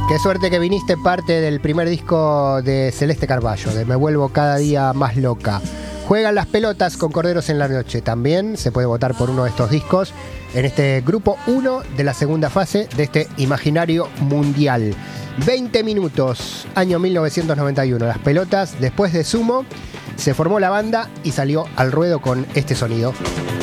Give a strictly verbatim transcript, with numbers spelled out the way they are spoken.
Qué suerte que viniste, parte del primer disco de Celeste Carballo, de Me Vuelvo Cada Día Más Loca. Juegan las pelotas con Corderos en la Noche. También se puede votar por uno de estos discos en este grupo uno de la segunda fase de este imaginario mundial. veinte minutos, año mil novecientos noventa y uno. Las pelotas, después de Sumo, se formó la banda y salió al ruedo con este sonido.